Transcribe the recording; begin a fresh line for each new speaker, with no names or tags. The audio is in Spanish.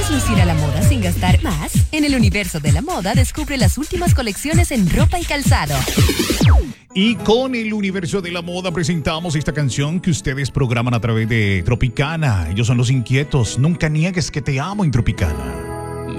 ¿Quieres lucir a la moda sin gastar más? En el universo de la moda descubre las últimas colecciones en ropa y calzado.
Y con el universo de la moda presentamos esta canción que ustedes programan a través de Tropicana. Ellos son Los Inquietos. Nunca niegues que te amo en Tropicana.